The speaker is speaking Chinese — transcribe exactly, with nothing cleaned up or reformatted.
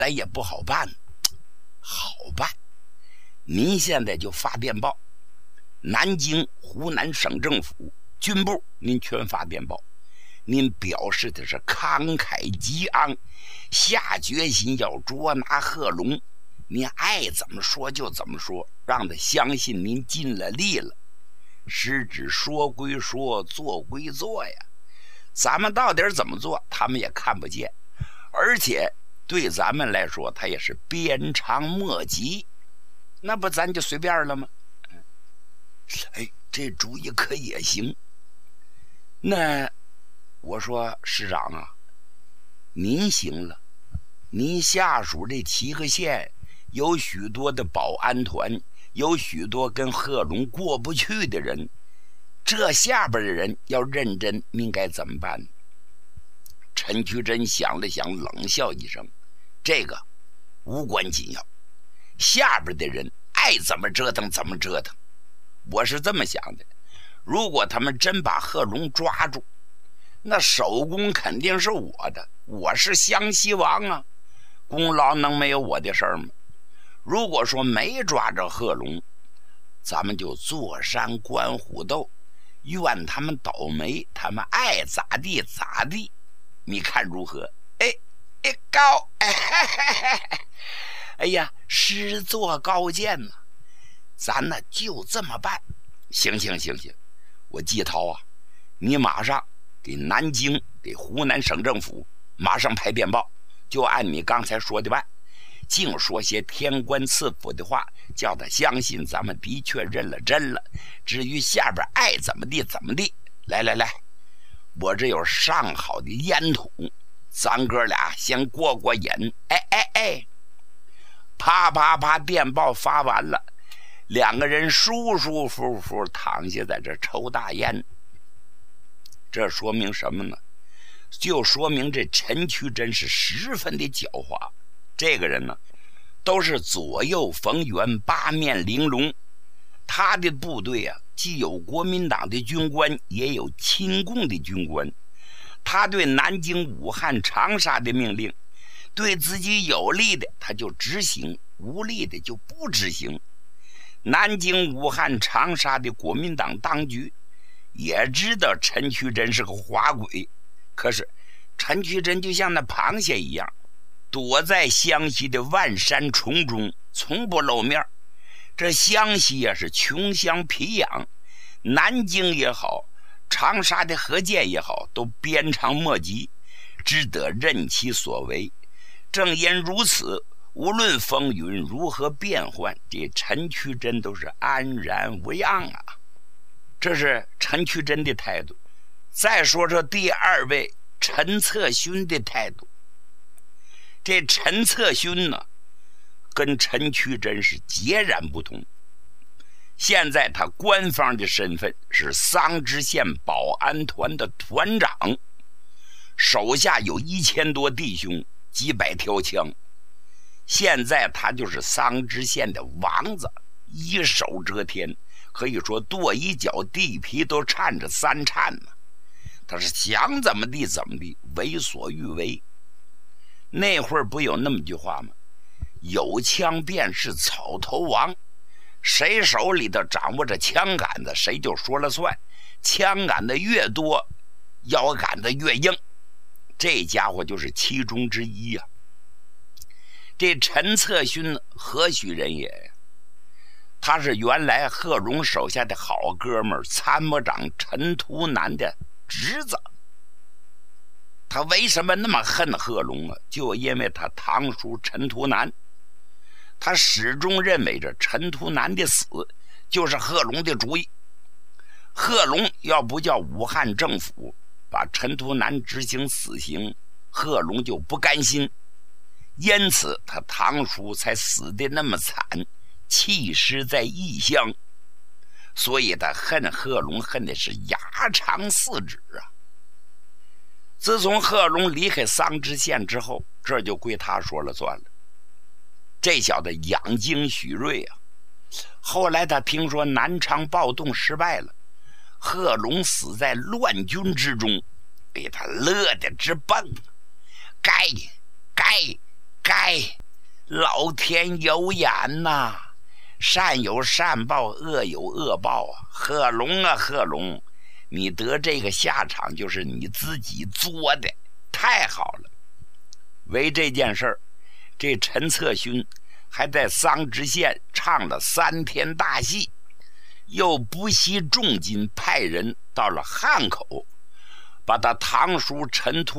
咱也不好办。好办，您现在就发电报，南京、湖南省政府、军部，您全发电报，您表示的是慷慨激昂，下决心要捉拿贺龙，您爱怎么说就怎么说，让他相信您尽了力了。实质说归说，做归做呀，咱们到底怎么做，他们也看不见，而且对咱们来说，他也是鞭长莫及，那不咱就随便了吗？哎，这主意可也行。那我说师长啊，您行了，您下属这七个县有许多的保安团，有许多跟贺龙过不去的人，这下边的人要认真，应该怎么办？陈渠珍想了想，冷笑一声，这个无关紧要，下边的人爱怎么折腾怎么折腾。我是这么想的，如果他们真把贺龙抓住，那首功肯定是我的，我是湘西王啊，功劳能没有我的事儿吗？如果说没抓着贺龙，咱们就坐山观虎斗，愿他们倒霉，他们爱咋地咋地，你看如何？哎哎高哎嘿嘿嘿哎呀，师作高见呐、啊，咱呢就这么办。行行行行，我季涛啊，你马上给南京给湖南省政府马上排电报，就按你刚才说的办，净说些天官赐福的话，叫他相信咱们的确认了真了，至于下边爱怎么地怎么地。来来来，我这有上好的烟筒，咱哥俩先过过瘾。哎哎哎，啪啪啪，电报发完了，两个人舒舒服服躺下在这抽大烟。这说明什么呢？就说明这陈渠珍是十分的狡猾。这个人呢，都是左右逢源，八面玲珑。他的部队啊，既有国民党的军官，也有亲共的军官。他对南京、武汉、长沙的命令，对自己有利的他就执行，无利的就不执行。南京、武汉、长沙的国民党当局也知道陈渠珍是个滑鬼，可是陈渠珍就像那螃蟹一样，躲在湘西的万山丛中，从不露面。这湘西也是穷乡僻壤，南京也好，长沙的何键也好，都鞭长莫及，只得任其所为。正因如此，无论风云如何变幻，这陈渠珍都是安然无恙啊。这是陈渠珍的态度。再说说第二位陈策勋的态度。这陈策勋呢，跟陈渠珍是截然不同。现在他官方的身份是桑植县保安团的团长，手下有一千多弟兄，几百条枪。现在他就是桑植县的王子，一手遮天，可以说跺一脚地皮都颤着三颤呢。他是想怎么地怎么地，为所欲为。那会儿不有那么句话吗？有枪便是草头王，谁手里头掌握着枪杆子，谁就说了算。枪杆子越多，腰杆子越硬。这家伙就是其中之一啊。这陈策勋何许人也呀？他是原来贺荣手下的好哥们儿参谋长陈图南的侄子。他为什么那么恨贺龙啊？就因为他堂叔陈图南，他始终认为着陈图南的死就是贺龙的主意。贺龙要不叫武汉政府把陈图南执行死刑，贺龙就不甘心，因此他堂叔才死得那么惨，弃尸在异乡。所以他恨贺龙恨的是牙长四指啊。自从贺龙离开桑植县之后，这就归他说了算了。这小子养精蓄锐啊。后来他听说南昌暴动失败了，贺龙死在乱军之中，被他乐得直蹦。该该该该，老天有眼呐，善有善报，恶有恶报啊！贺龙啊，贺龙，你得这个下场就是你自己作的，太好了。为这件事儿，这陈策勋还在桑植县唱了三天大戏，又不惜重金派人到了汉口，把他堂叔陈图